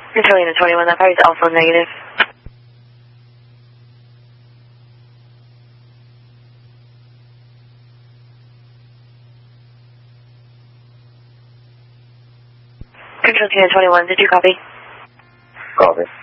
Control Unit 21, that fire is also negative. Control Unit 21, did you copy? Copy.